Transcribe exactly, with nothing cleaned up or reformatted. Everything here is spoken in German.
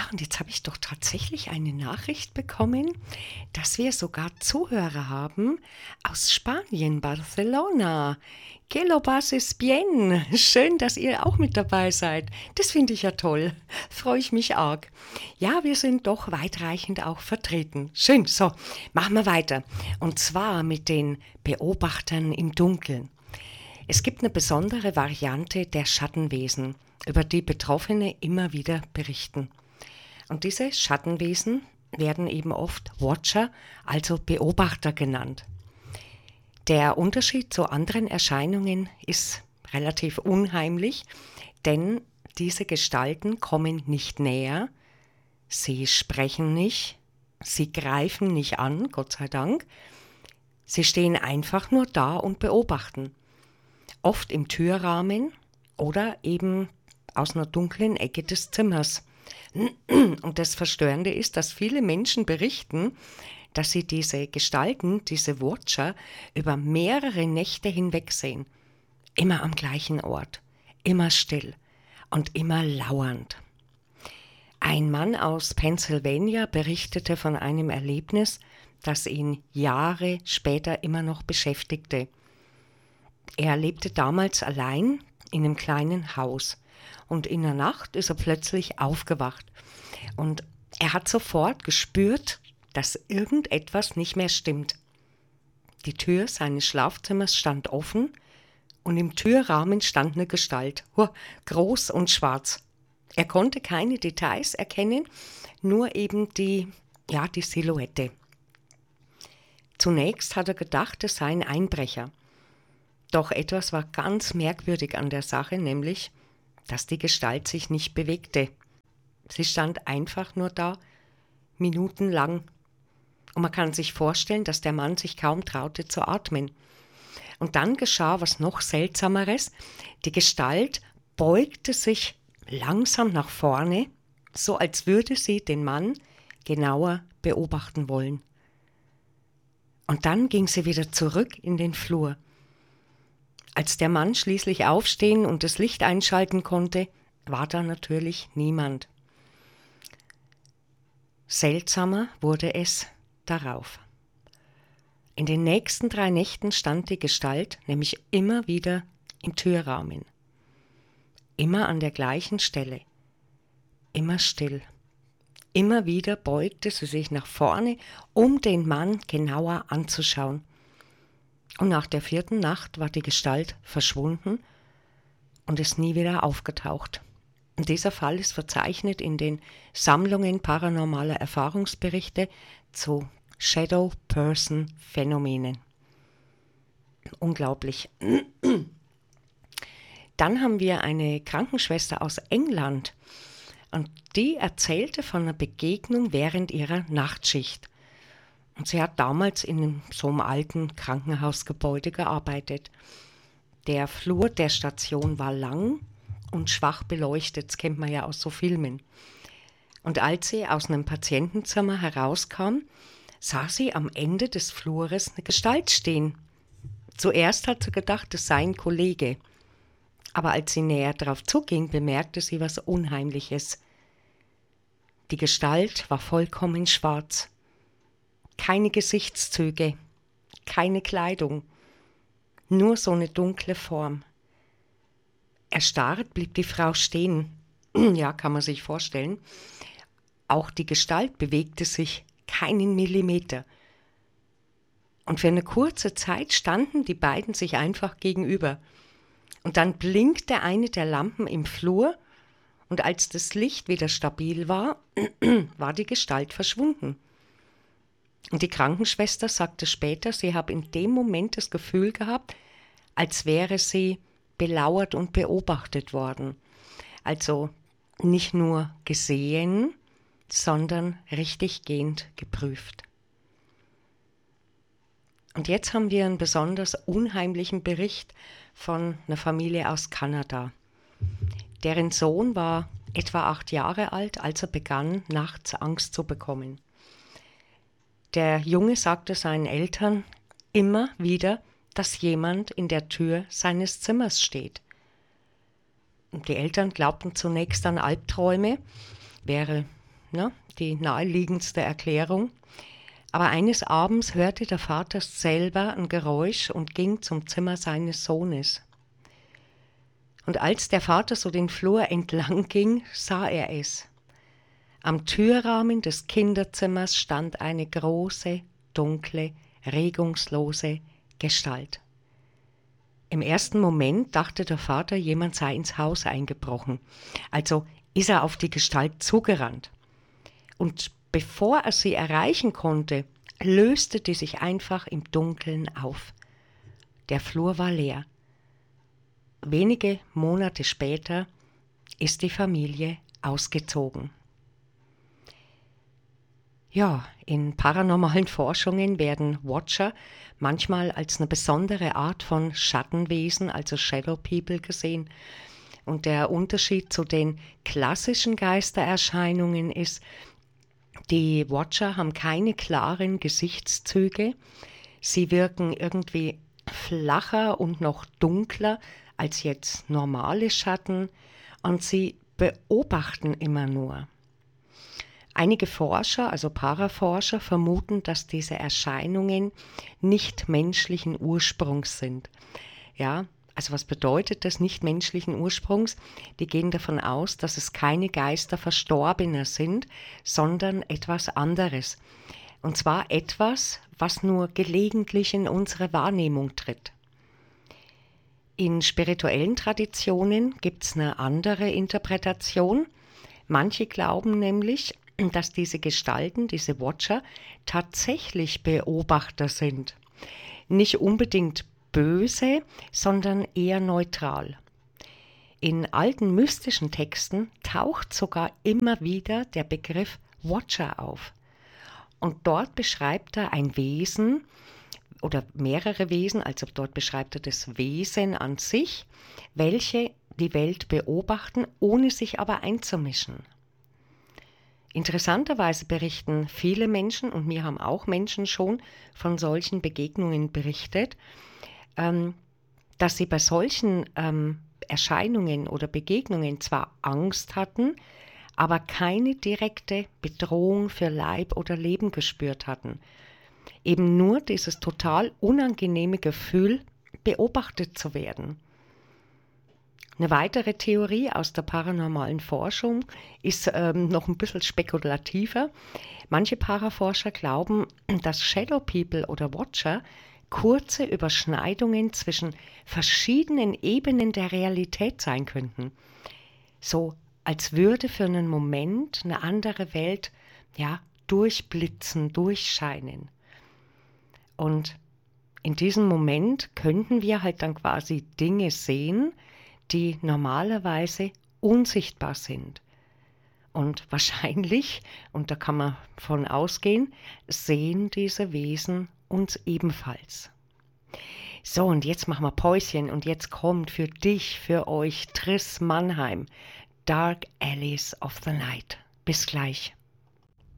und jetzt habe ich doch tatsächlich eine Nachricht bekommen, dass wir sogar Zuhörer haben aus Spanien, Barcelona. Que lo pases bien. Schön, dass ihr auch mit dabei seid. Das finde ich ja toll. Freue ich mich arg. Ja, wir sind doch weitreichend auch vertreten. Schön, so, machen wir weiter. Und zwar mit den Beobachtern im Dunkeln. Es gibt eine besondere Variante der Schattenwesen, über die Betroffene immer wieder berichten. Und diese Schattenwesen werden eben oft Watcher, also Beobachter genannt. Der Unterschied zu anderen Erscheinungen ist relativ unheimlich, denn diese Gestalten kommen nicht näher, sie sprechen nicht, sie greifen nicht an, Gott sei Dank, sie stehen einfach nur da und beobachten. Oft im Türrahmen oder eben aus einer dunklen Ecke des Zimmers. Und das Verstörende ist, dass viele Menschen berichten, dass sie diese Gestalten, diese Watcher, über mehrere Nächte hinweg sehen. Immer am gleichen Ort, immer still und immer lauernd. Ein Mann aus Pennsylvania berichtete von einem Erlebnis, das ihn Jahre später immer noch beschäftigte. Er lebte damals allein in einem kleinen Haus und in der Nacht ist er plötzlich aufgewacht und er hat sofort gespürt, dass irgendetwas nicht mehr stimmt. Die Tür seines Schlafzimmers stand offen und im Türrahmen stand eine Gestalt, groß und schwarz. Er konnte keine Details erkennen, nur eben die, ja, die Silhouette. Zunächst hat er gedacht, es sei ein Einbrecher. Doch etwas war ganz merkwürdig an der Sache, nämlich, dass die Gestalt sich nicht bewegte. Sie stand einfach nur da, minutenlang. Und man kann sich vorstellen, dass der Mann sich kaum traute zu atmen. Und dann geschah was noch Seltsameres. Die Gestalt beugte sich langsam nach vorne, so als würde sie den Mann genauer beobachten wollen. Und dann ging sie wieder zurück in den Flur. Als der Mann schließlich aufstehen und das Licht einschalten konnte, war da natürlich niemand. Seltsamer wurde es darauf. In den nächsten drei Nächten stand die Gestalt nämlich immer wieder im Türrahmen. Immer an der gleichen Stelle. Immer still. Immer wieder beugte sie sich nach vorne, um den Mann genauer anzuschauen. Und nach der vierten Nacht war die Gestalt verschwunden und ist nie wieder aufgetaucht. Und dieser Fall ist verzeichnet in den Sammlungen paranormaler Erfahrungsberichte zu Shadow Person Phänomenen. Unglaublich. Dann haben wir eine Krankenschwester aus England und die erzählte von einer Begegnung während ihrer Nachtschicht. Und sie hat damals in so einem alten Krankenhausgebäude gearbeitet. Der Flur der Station war lang und schwach beleuchtet, das kennt man ja aus so Filmen. Und als sie aus einem Patientenzimmer herauskam, sah sie am Ende des Flures eine Gestalt stehen. Zuerst hat sie gedacht, es sei ein Kollege. Aber als sie näher drauf zuging, bemerkte sie was Unheimliches. Die Gestalt war vollkommen schwarz. Keine Gesichtszüge, keine Kleidung, nur so eine dunkle Form. Erstarrt blieb die Frau stehen. Ja, kann man sich vorstellen. Auch die Gestalt bewegte sich keinen Millimeter. Und für eine kurze Zeit standen die beiden sich einfach gegenüber. Und dann blinkte eine der Lampen im Flur und als das Licht wieder stabil war, war die Gestalt verschwunden. Und die Krankenschwester sagte später, sie habe in dem Moment das Gefühl gehabt, als wäre sie belauert und beobachtet worden. Also nicht nur gesehen, sondern richtiggehend geprüft. Und jetzt haben wir einen besonders unheimlichen Bericht von einer Familie aus Kanada. Deren Sohn war etwa acht Jahre alt, als er begann, nachts Angst zu bekommen. Der Junge sagte seinen Eltern immer wieder, dass jemand in der Tür seines Zimmers steht. Und die Eltern glaubten zunächst an Albträume, wäre ne, die naheliegendste Erklärung. Aber eines Abends hörte der Vater selber ein Geräusch und ging zum Zimmer seines Sohnes. Und als der Vater so den Flur entlang ging, sah er es. Am Türrahmen des Kinderzimmers stand eine große, dunkle, regungslose Gestalt. Im ersten Moment dachte der Vater, jemand sei ins Haus eingebrochen. Also ist er auf die Gestalt zugerannt. Und bevor er sie erreichen konnte, löste die sich einfach im Dunkeln auf. Der Flur war leer. Wenige Monate später ist die Familie ausgezogen. Ja, in paranormalen Forschungen werden Watcher manchmal als eine besondere Art von Schattenwesen, also Shadow People, gesehen. Und der Unterschied zu den klassischen Geistererscheinungen ist, die Watcher haben keine klaren Gesichtszüge. Sie wirken irgendwie flacher und noch dunkler als jetzt normale Schatten und sie beobachten immer nur. Einige Forscher, also Paraforscher, vermuten, dass diese Erscheinungen nicht menschlichen Ursprungs sind. Ja, also was bedeutet das, nicht menschlichen Ursprungs? Die gehen davon aus, dass es keine Geister Verstorbener sind, sondern etwas anderes. Und zwar etwas, was nur gelegentlich in unsere Wahrnehmung tritt. In spirituellen Traditionen gibt es eine andere Interpretation. Manche glauben nämlich, dass diese Gestalten, diese Watcher, tatsächlich Beobachter sind. Nicht unbedingt böse, sondern eher neutral. In alten mystischen Texten taucht sogar immer wieder der Begriff Watcher auf. Und dort beschreibt er ein Wesen oder mehrere Wesen, also dort beschreibt er das Wesen an sich, welche die Welt beobachten, ohne sich aber einzumischen. Interessanterweise berichten viele Menschen, und mir haben auch Menschen schon von solchen Begegnungen berichtet, ähm, dass sie bei solchen ähm, Erscheinungen oder Begegnungen zwar Angst hatten, aber keine direkte Bedrohung für Leib oder Leben gespürt hatten. Eben nur dieses total unangenehme Gefühl, beobachtet zu werden. Eine weitere Theorie aus der paranormalen Forschung ist ähm, noch ein bisschen spekulativer. Manche Paraforscher glauben, dass Shadow People oder Watcher kurze Überschneidungen zwischen verschiedenen Ebenen der Realität sein könnten. So als würde für einen Moment eine andere Welt ja, durchblitzen, durchscheinen. Und in diesem Moment könnten wir halt dann quasi Dinge sehen, die normalerweise unsichtbar sind. Und wahrscheinlich, und da kann man von ausgehen, sehen diese Wesen uns ebenfalls. So, und jetzt machen wir Päuschen und jetzt kommt für dich, für euch Triss Mannheim, Dark Alleys of the Night. Bis gleich.